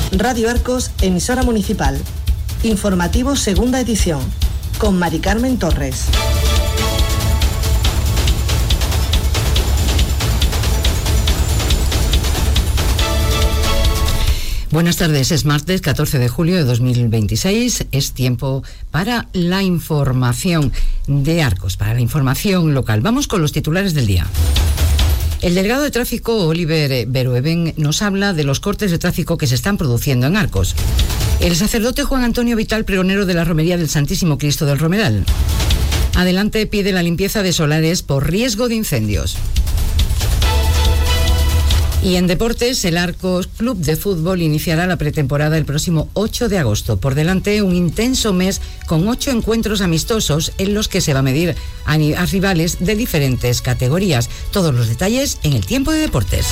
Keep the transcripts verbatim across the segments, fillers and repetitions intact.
Radio Arcos, emisora municipal. Informativo segunda edición, con Mari Carmen Torres. Buenas tardes, es martes catorce de julio de dos mil veintiséis, es tiempo para la información de Arcos, para la información local. Vamos con los titulares del día. El delegado de tráfico, Oliver Berueben, nos habla de los cortes de tráfico que se están produciendo en Arcos. El sacerdote Juan Antonio Vital, pregonero de la Romería del Santísimo Cristo del Romeral. Adelante pide la limpieza de solares por riesgo de incendios. Y en deportes, el Arcos Club de Fútbol iniciará la pretemporada el próximo ocho de agosto. Por delante, un intenso mes con ocho encuentros amistosos en los que se va a medir a, a rivales de diferentes categorías. Todos los detalles en el tiempo de deportes.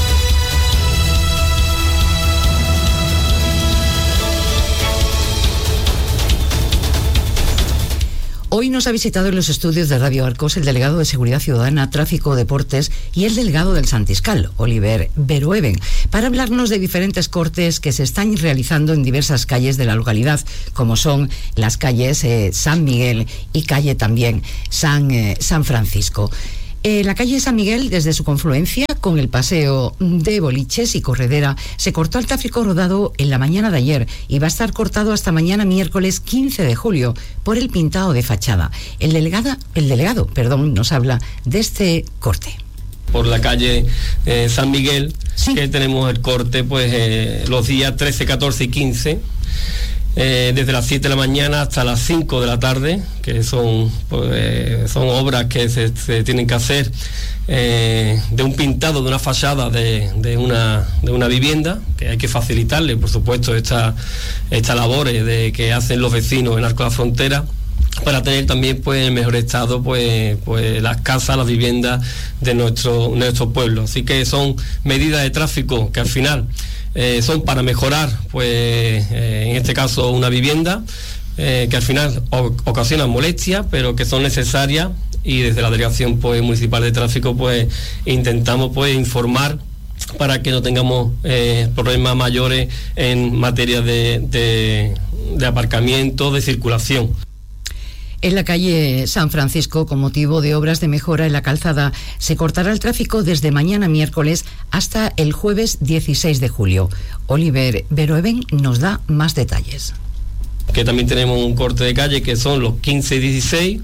Hoy nos ha visitado en los estudios de Radio Arcos el delegado de Seguridad Ciudadana, Tráfico, Deportes y el delegado del Santiscal, Oliver Berueben, para hablarnos de diferentes cortes que se están realizando en diversas calles de la localidad, como son las calles eh, San Miguel y calle también San, eh, San Francisco. Eh, la calle San Miguel, desde su confluencia con el paseo de Boliches y Corredera, se cortó el tráfico rodado en la mañana de ayer y va a estar cortado hasta mañana miércoles quince de julio por el pintado de fachada. El delegado, el delegado, perdón, nos habla de este corte. Por la calle eh, San Miguel, sí, que tenemos el corte pues eh, los días trece, catorce y quince. Eh, desde las siete de la mañana hasta las cinco de la tarde, que son, pues, eh, son obras que se, se tienen que hacer eh, de un pintado de una fachada de, de, una, de una vivienda, que hay que facilitarle, por supuesto, estas esta labores de, que hacen los vecinos en Arcos de la Frontera, para tener también pues en mejor estado pues, pues las casas, las viviendas de nuestro, nuestro pueblo. Así que son medidas de tráfico que al final Eh, son para mejorar, pues eh, en este caso una vivienda, eh, que al final o, ocasionan molestias, pero que son necesarias, y desde la Delegación pues, Municipal de Tráfico pues intentamos pues informar para que no tengamos eh, problemas mayores en materia de, de, de aparcamiento, de circulación. En la calle San Francisco, con motivo de obras de mejora en la calzada, se cortará el tráfico desde mañana miércoles hasta el jueves dieciséis de julio. Oliver Berueben nos da más detalles. Que también tenemos un corte de calle que son los quince y dieciséis,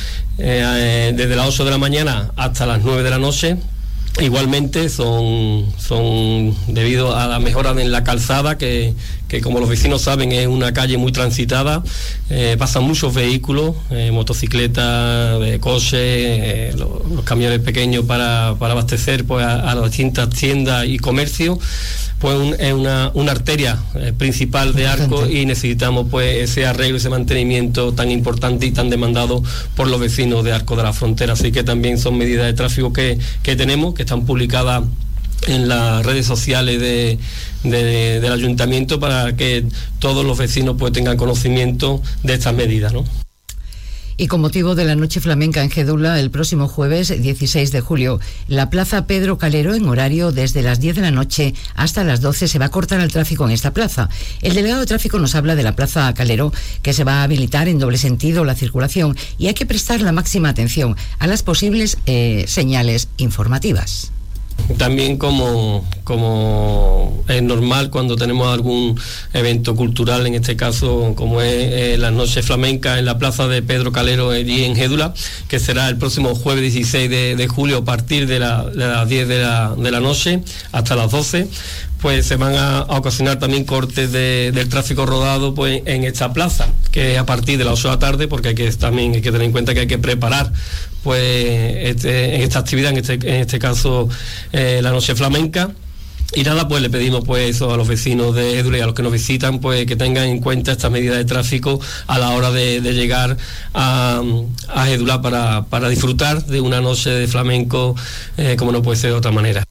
eh, desde las ocho de la mañana hasta las nueve de la noche. Igualmente son, son debido a la mejora en la calzada, que, que como los vecinos saben es una calle muy transitada, eh, pasan muchos vehículos, eh, motocicletas, eh, coches, eh, los, los camiones pequeños para, para abastecer pues, a, a las distintas tiendas y comercios. Pues un, es una, una arteria eh, principal de Arcos, y necesitamos pues ese arreglo, ese mantenimiento tan importante y tan demandado por los vecinos de Arcos de la Frontera. Así que también son medidas de tráfico que, que tenemos, que están publicadas en las redes sociales de, de, del ayuntamiento, para que todos los vecinos pues tengan conocimiento de estas medidas, ¿no? Y con motivo de la Noche Flamenca en Gédula, el próximo jueves dieciséis de julio, la Plaza Pedro Calero, en horario desde las diez de la noche hasta las doce, se va a cortar el tráfico en esta plaza. El delegado de tráfico nos habla de la Plaza Calero, que se va a habilitar en doble sentido la circulación, y hay que prestar la máxima atención a las posibles eh, señales informativas. También como, como es normal cuando tenemos algún evento cultural, en este caso como es eh, las noches flamencas en la Plaza de Pedro Calero allí en Gédula, que será el próximo jueves dieciséis de julio a partir de, la, de las diez de la, de la noche hasta las doce, pues se van a, a ocasionar también cortes de, del tráfico rodado pues en esta plaza, que es a partir de las ocho de la tarde, porque hay que también hay que tener en cuenta que hay que preparar pues este, en esta actividad, en este, en este caso eh, la noche flamenca. Y nada, pues le pedimos pues eso a los vecinos de Gédula y a los que nos visitan, pues que tengan en cuenta estas medidas de tráfico a la hora de, de llegar a, a Gédula para, para disfrutar de una noche de flamenco eh, como no puede ser de otra manera.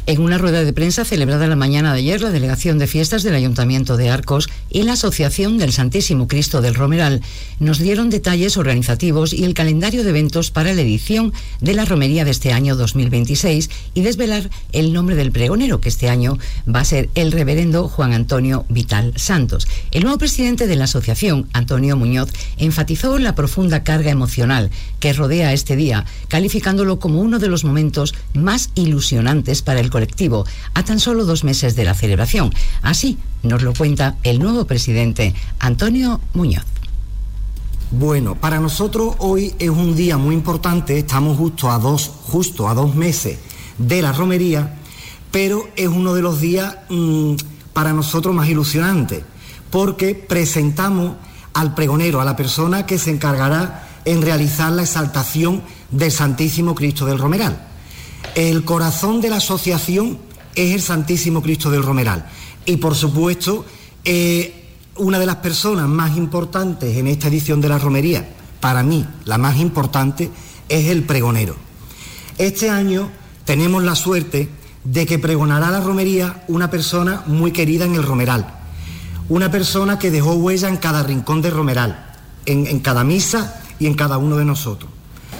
En una rueda de prensa celebrada la mañana de ayer, la Delegación de Fiestas del Ayuntamiento de Arcos y la Asociación del Santísimo Cristo del Romeral nos dieron detalles organizativos y el calendario de eventos para la edición de la romería de este año dos mil veintiséis y desvelar el nombre del pregonero, que este año va a ser el reverendo Juan Antonio Vital Santos. El nuevo presidente de la asociación, Antonio Muñoz, enfatizó la profunda carga emocional que rodea este día, calificándolo como uno de los momentos más ilusionantes para el colectivo a tan solo dos meses de la celebración. Así nos lo cuenta el nuevo presidente, Antonio Muñoz. Bueno, para nosotros hoy es un día muy importante. Estamos justo a dos, justo a dos meses de la romería, pero es uno de los días mmm, para nosotros más ilusionantes, porque presentamos al pregonero, a la persona que se encargará en realizar la exaltación del Santísimo Cristo del Romeral. El corazón de la asociación es el Santísimo Cristo del Romeral y, por supuesto, eh, una de las personas más importantes en esta edición de la romería, para mí la más importante, es el pregonero. Este año tenemos la suerte de que pregonará la romería una persona muy querida en el Romeral, una persona que dejó huella en cada rincón del Romeral, en, en cada misa y en cada uno de nosotros.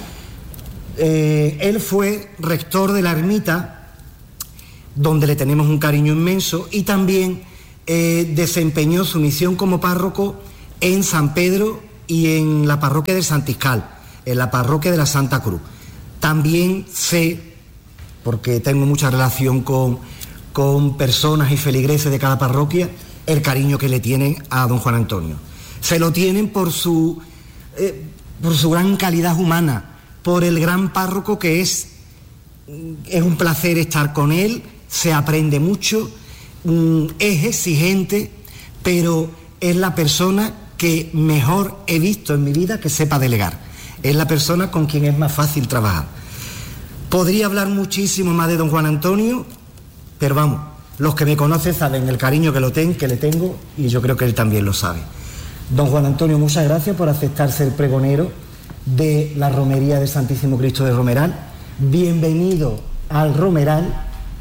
Eh, él fue rector de la ermita, donde le tenemos un cariño inmenso, y también eh, desempeñó su misión como párroco en San Pedro y en la parroquia del Santiscal, en la parroquia de la Santa Cruz. También sé, porque tengo mucha relación con, con personas y feligreses de cada parroquia, el cariño que le tienen a don Juan Antonio. Se lo tienen por su, eh, por su gran calidad humana, por el gran párroco que es. Es un placer estar con él, se aprende mucho, es exigente, pero es la persona que mejor he visto en mi vida que sepa delegar. Es la persona con quien es más fácil trabajar. Podría hablar muchísimo más de don Juan Antonio, pero vamos, los que me conocen saben el cariño que, lo ten, que le tengo, y yo creo que él también lo sabe. Don Juan Antonio, muchas gracias por aceptar ser pregonero de la romería del Santísimo Cristo del Romeral. Bienvenido al Romeral,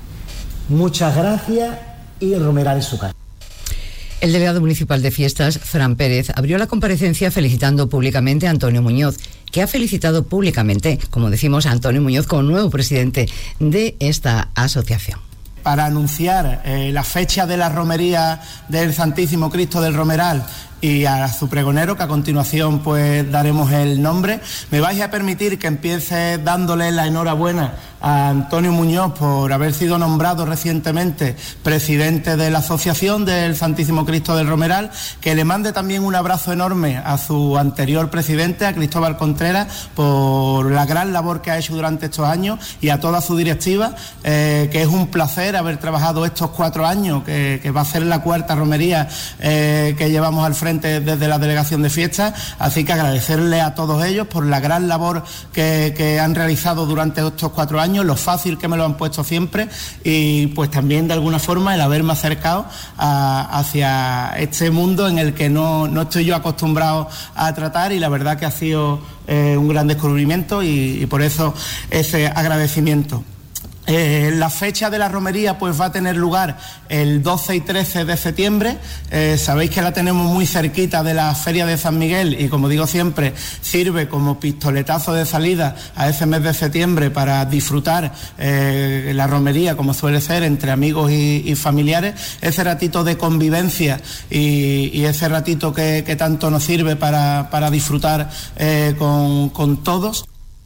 muchas gracias, y el Romeral es su casa. El delegado municipal de Fiestas, Fran Pérez, abrió la comparecencia felicitando públicamente a Antonio Muñoz, que ha felicitado públicamente, como decimos, a Antonio Muñoz como nuevo presidente de esta asociación. Para anunciar eh, la fecha de la romería del Santísimo Cristo del Romeral y a su pregonero, que a continuación pues daremos el nombre, me vais a permitir que empiece dándole la enhorabuena a Antonio Muñoz por haber sido nombrado recientemente presidente de la Asociación del Santísimo Cristo del Romeral, que le mande también un abrazo enorme a su anterior presidente, a Cristóbal Contreras, por la gran labor que ha hecho durante estos años, y a toda su directiva, eh, que es un placer haber trabajado estos cuatro años, que, que va a ser la cuarta romería eh, que llevamos al frente desde la Delegación de Fiestas, así que agradecerle a todos ellos por la gran labor que, que han realizado durante estos cuatro años, lo fácil que me lo han puesto siempre, y pues también de alguna forma el haberme acercado a, hacia este mundo en el que no, no estoy yo acostumbrado a tratar, y la verdad que ha sido eh, un gran descubrimiento, y, y por eso ese agradecimiento. Eh, la fecha de la romería pues va a tener lugar el doce y trece de septiembre. Eh, sabéis que la tenemos muy cerquita de la Feria de San Miguel, y como digo siempre, sirve como pistoletazo de salida a ese mes de septiembre para disfrutar eh, la romería, como suele ser, entre amigos y, y familiares, ese ratito de convivencia y, y ese ratito que, que tanto nos sirve para, para disfrutar eh, con, con todos.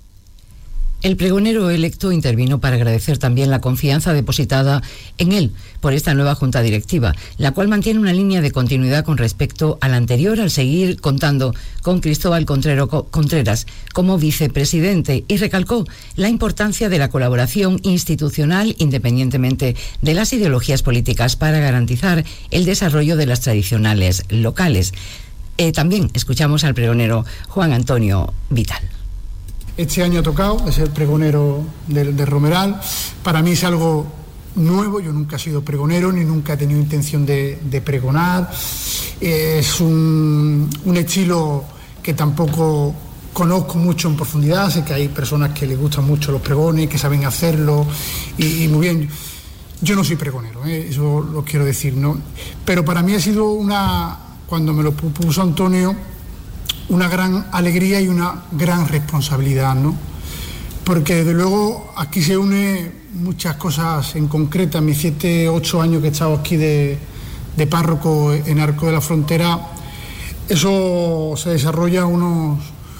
El pregonero electo intervino para agradecer también la confianza depositada en él por esta nueva junta directiva, la cual mantiene una línea de continuidad con respecto a la anterior, al seguir contando con Cristóbal Contreras como vicepresidente, y recalcó la importancia de la colaboración institucional independientemente de las ideologías políticas para garantizar el desarrollo de las tradicionales locales. Eh, también escuchamos al pregonero Juan Antonio Vital. Este año ha tocado, es el pregonero del, del Romeral. Para mí es algo nuevo, yo nunca he sido pregonero ni nunca he tenido intención de, de pregonar. Es un, un estilo que tampoco conozco mucho en profundidad, sé que hay personas que les gustan mucho los pregones, que saben hacerlo, y, y muy bien. Yo no soy pregonero, ¿eh? Eso lo quiero decir, ¿no? Pero para mí ha sido una, cuando me lo propuso Antonio, una gran alegría y una gran responsabilidad, ¿no? Porque desde luego aquí se une muchas cosas en concreto. En mis siete, ocho años que he estado aquí de, de párroco en Arco de la Frontera, eso se desarrolla unos,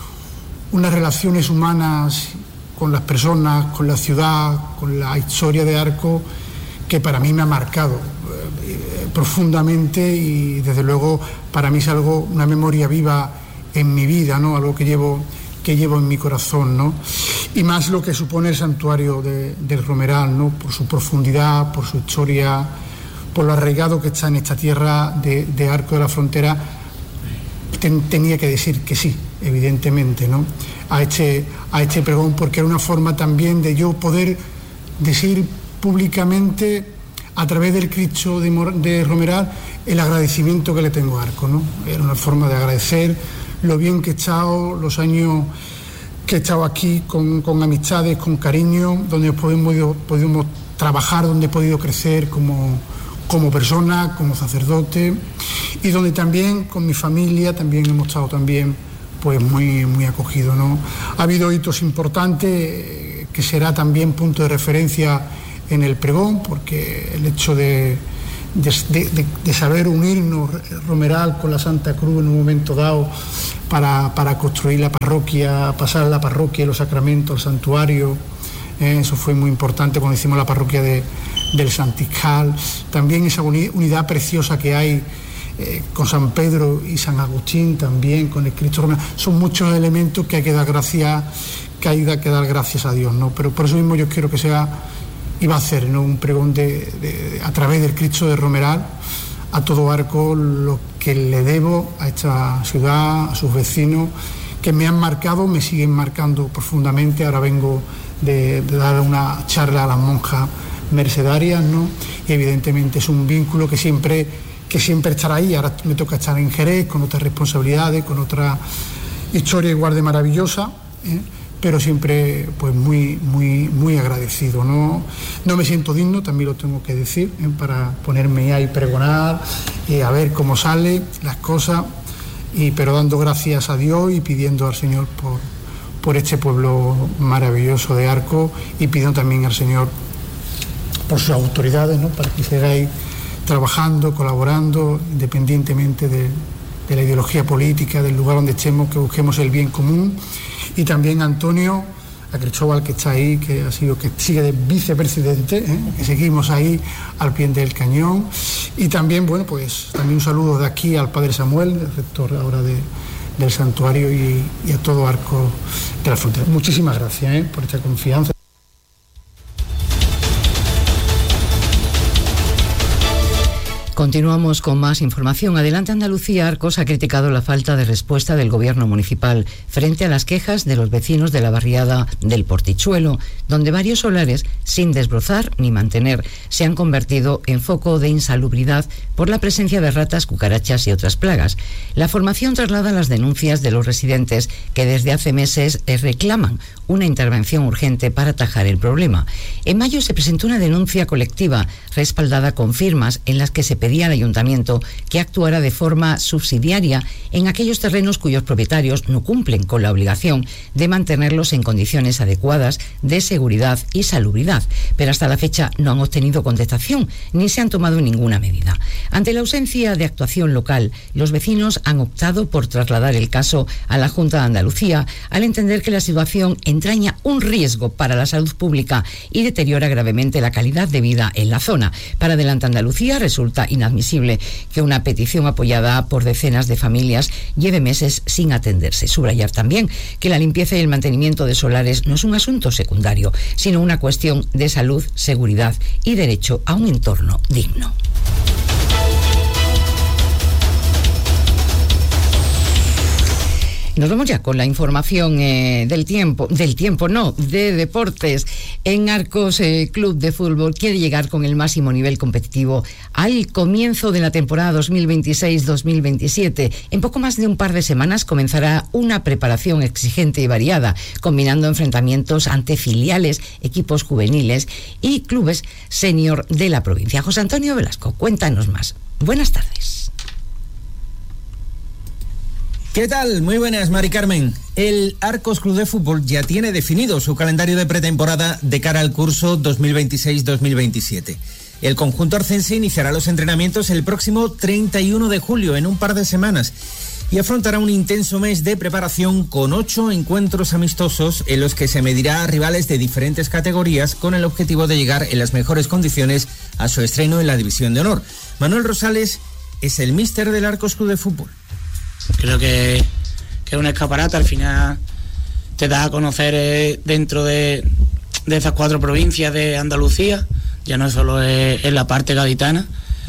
unas relaciones humanas con las personas, con la ciudad, con la historia de Arco, que para mí me ha marcado eh, profundamente, y desde luego para mí es algo, una memoria viva en mi vida, ¿no? Algo que llevo, que llevo en mi corazón, ¿no? Y más lo que supone el santuario de, del Romeral, ¿no? Por su profundidad, por su historia, por lo arraigado que está en esta tierra de, de Arco de la Frontera. Ten, tenía que decir que sí, evidentemente, ¿no? A este, a este pregón, porque era una forma también de yo poder decir públicamente, a través del Cristo de, de Romeral, el agradecimiento que le tengo a Arco, ¿no? Era una forma de agradecer lo bien que he estado, los años que he estado aquí con, con amistades, con cariño, donde hemos podido, podido trabajar, donde he podido crecer como, como persona, como sacerdote, y donde también con mi familia también hemos estado también pues muy, muy acogidos, ¿no? Ha habido hitos importantes que será también punto de referencia en el pregón, porque el hecho de, de, de, de saber unirnos Romeral con la Santa Cruz en un momento dado para, para construir la parroquia, pasar la parroquia y los sacramentos al santuario, eh, eso fue muy importante cuando hicimos la parroquia de, del Santiscal. También esa unidad preciosa que hay eh, con San Pedro y San Agustín, también con el Cristo Romeral. Son muchos elementos que hay que dar gracias, que hay que dar gracias a Dios, ¿no? Pero por eso mismo yo quiero que sea, iba a hacer, ¿no?, un pregón de, de, a través del Cristo de Romeral a todo Arco, lo que le debo a esta ciudad, a sus vecinos, que me han marcado, me siguen marcando profundamente. Ahora vengo de, de dar una charla a las monjas mercedarias, ¿no? Y evidentemente es un vínculo que siempre, que siempre estará ahí. Ahora me toca estar en Jerez con otras responsabilidades, con otra historia igual de maravillosa, ¿eh? Pero siempre pues muy muy muy agradecido, ¿no? No me siento digno, también lo tengo que decir, ¿eh? Para ponerme ahí y pregonar, y a ver cómo salen las cosas, y pero dando gracias a Dios y pidiendo al Señor por, por este pueblo maravilloso de Arco, y pidiendo también al Señor por sus autoridades, ¿no?, para que sigáis trabajando, colaborando, independientemente de, de la ideología política, del lugar donde estemos, que busquemos el bien común. Y también a Antonio, a Cristóbal, que está ahí, que ha sido, que sigue de vicepresidente, ¿eh? Que seguimos ahí al pie del cañón. Y también, bueno, pues también un saludo de aquí al padre Samuel, el rector ahora de, del santuario, y, y a todo Arco de la Frontera. Muchísimas gracias, ¿eh?, por esta confianza. Continuamos con más información. Adelante Andalucía. Arcos ha criticado la falta de respuesta del gobierno municipal frente a las quejas de los vecinos de la barriada del Portichuelo, donde varios solares, sin desbrozar ni mantener, se han convertido en foco de insalubridad por la presencia de ratas, cucarachas y otras plagas. La formación traslada las denuncias de los residentes, que desde hace meses reclaman una intervención urgente para atajar el problema. En mayo se presentó una denuncia colectiva respaldada con firmas en las que se pedía al ayuntamiento que actuara de forma subsidiaria en aquellos terrenos cuyos propietarios no cumplen con la obligación de mantenerlos en condiciones adecuadas de seguridad y salubridad, pero hasta la fecha no han obtenido contestación ni se han tomado ninguna medida. Ante la ausencia de actuación local, los vecinos han optado por trasladar el caso a la Junta de Andalucía, al entender que la situación entraña un riesgo para la salud pública y deteriora gravemente la calidad de vida en la zona. Para Adelante Andalucía resulta inadmisible que una petición apoyada por decenas de familias lleve meses sin atenderse. Subrayar también que la limpieza y el mantenimiento de solares no es un asunto secundario, sino una cuestión de salud, seguridad y derecho a un entorno digno. Nos vamos ya con la información eh, del tiempo, del tiempo no, de deportes. En Arcos eh, Club de Fútbol quiere llegar con el máximo nivel competitivo al comienzo de la temporada dos mil veintiséis dos mil veintisiete. En poco más de un par de semanas comenzará una preparación exigente y variada, combinando enfrentamientos ante filiales, equipos juveniles y clubes senior de la provincia. José Antonio Velasco, cuéntanos más. Buenas tardes. ¿Qué tal? Muy buenas, Mari Carmen. El Arcos Club de Fútbol ya tiene definido su calendario de pretemporada de cara al curso dos mil veintiséis dos mil veintisiete. El conjunto arcense iniciará los entrenamientos el próximo treinta y uno de julio, en un par de semanas, y afrontará un intenso mes de preparación con ocho encuentros amistosos en los que se medirá a rivales de diferentes categorías con el objetivo de llegar en las mejores condiciones a su estreno en la División de Honor. Manuel Rosales es el míster del Arcos Club de Fútbol. Creo que, que es un escaparate, al final te da a conocer eh, dentro de, de esas cuatro provincias de Andalucía, ya no solo es, es la parte gaditana,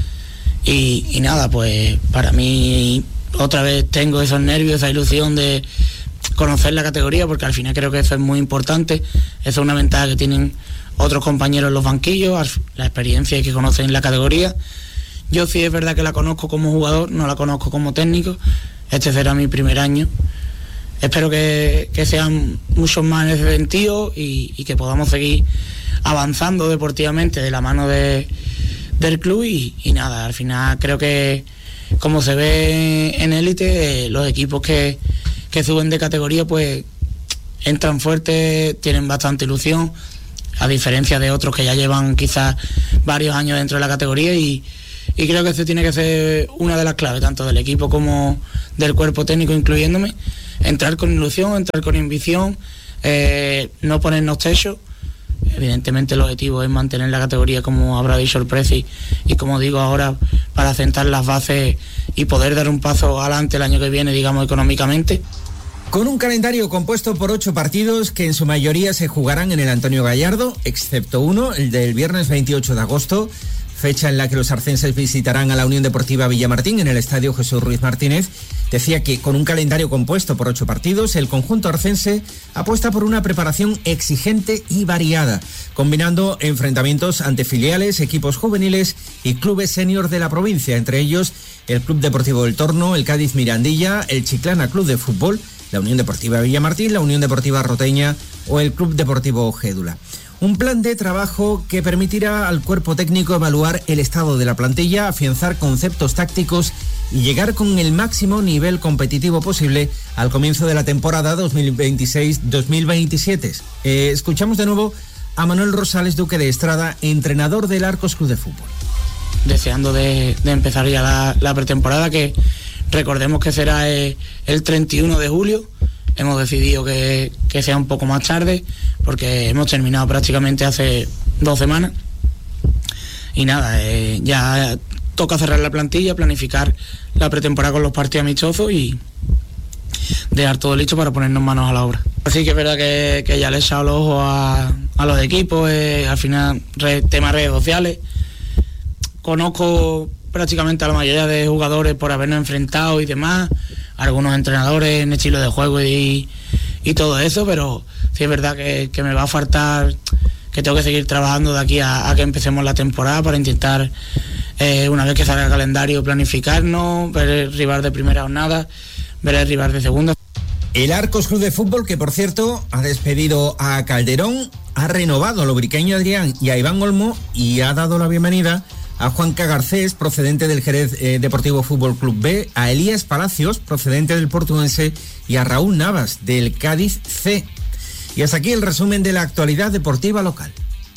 y, y nada, pues para mí otra vez tengo esos nervios, esa ilusión de conocer la categoría, porque al final creo que eso es muy importante. Eso es una ventaja que tienen otros compañeros en los banquillos, la experiencia que conocen la categoría. Yo sí es verdad que la conozco como jugador, no la conozco como técnico. Este será mi primer año. Espero que, que sean muchos más en ese sentido y, y que podamos seguir avanzando deportivamente de la mano de, del club y, y nada, al final creo que como se ve en élite, eh, los equipos que, que suben de categoría pues entran fuertes, tienen bastante ilusión, a diferencia de otros que ya llevan quizás varios años dentro de la categoría y Y creo que eso tiene que ser una de las claves, tanto del equipo como del cuerpo técnico, incluyéndome. Entrar con ilusión, entrar con ambición, eh, no ponernos techo. Evidentemente el objetivo es mantener la categoría, como habrá dicho el Preci, y como digo ahora, para sentar las bases y poder dar un paso adelante el año que viene, digamos, económicamente. Con un calendario compuesto por ocho partidos que en su mayoría se jugarán en el Antonio Gallardo, excepto uno, el del viernes veintiocho de agosto, fecha en la que los arcenses visitarán a la Unión Deportiva Villamartín en el Estadio Jesús Ruiz Martínez. Decía que con un calendario compuesto por ocho partidos, el conjunto arcense apuesta por una preparación exigente y variada, combinando enfrentamientos ante filiales, equipos juveniles y clubes senior de la provincia, entre ellos el Club Deportivo del Torno, el Cádiz Mirandilla, el Chiclana Club de Fútbol, la Unión Deportiva Villamartín, la Unión Deportiva Roteña o el Club Deportivo Gédula. Un plan de trabajo que permitirá al cuerpo técnico evaluar el estado de la plantilla, afianzar conceptos tácticos y llegar con el máximo nivel competitivo posible al comienzo de la temporada dos mil veintiséis dos mil veintisiete. Eh, escuchamos de nuevo a Manuel Rosales Duque de Estrada, entrenador del Arcos Club de Fútbol. Deseando de, de empezar ya la, la pretemporada, que recordemos que será eh, el treinta y uno de julio. Hemos decidido que, que sea un poco más tarde porque hemos terminado prácticamente hace dos semanas y nada, eh, ya toca cerrar la plantilla, planificar la pretemporada con los partidos amistosos y dejar todo listo para ponernos manos a la obra. Así que es verdad que, que ya le he echado los ojos a, a los equipos, eh, al final red, temas redes sociales. Conozco prácticamente a la mayoría de jugadores por habernos enfrentado y demás, algunos entrenadores en estilo de juego y, y todo eso, pero sí es verdad que, que me va a faltar, que tengo que seguir trabajando de aquí a, a que empecemos la temporada para intentar, eh, una vez que salga el calendario, planificarnos, ver el rival de primera jornada, ver el rival de segunda. El Arcos Club de Fútbol, que por cierto ha despedido a Calderón, ha renovado a Lobriqueño Adrián y a Iván Olmo y ha dado la bienvenida a Juanca Garcés, procedente del Jerez eh, Deportivo Fútbol Club B, a Elías Palacios, procedente del Portuense, y a Raúl Navas, del Cádiz C. Y hasta aquí el resumen de la actualidad deportiva local.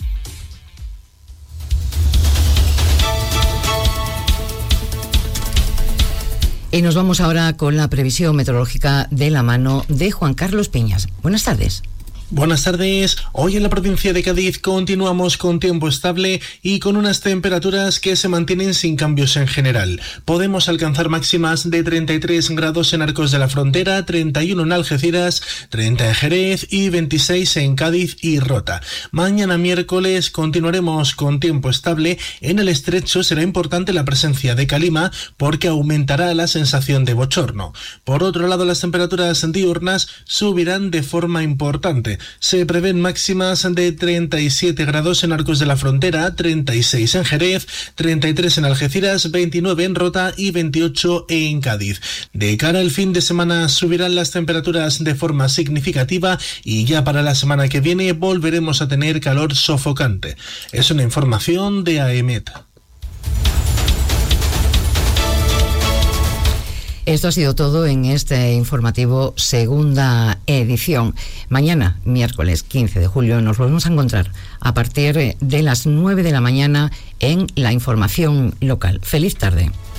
Y nos vamos ahora con la previsión meteorológica de la mano de Juan Carlos Piñas. Buenas tardes. Buenas tardes. Hoy en la provincia de Cádiz continuamos con tiempo estable y con unas temperaturas que se mantienen sin cambios en general. Podemos alcanzar máximas de treinta y tres grados en Arcos de la Frontera, treinta y uno en Algeciras, treinta en Jerez y veintiséis en Cádiz y Rota. Mañana miércoles continuaremos con tiempo estable. En el estrecho será importante la presencia de calima porque aumentará la sensación de bochorno. Por otro lado, las temperaturas diurnas subirán de forma importante. Se prevén máximas de treinta y siete grados en Arcos de la Frontera, treinta y seis en Jerez, treinta y tres en Algeciras, veintinueve en Rota y veintiocho en Cádiz. De cara al fin de semana subirán las temperaturas de forma significativa y ya para la semana que viene volveremos a tener calor sofocante. Es una información de AEMET. Esto ha sido todo en este informativo segunda edición. Mañana, miércoles quince de julio, nos volvemos a encontrar a partir de las nueve de la mañana en la información local. Feliz tarde.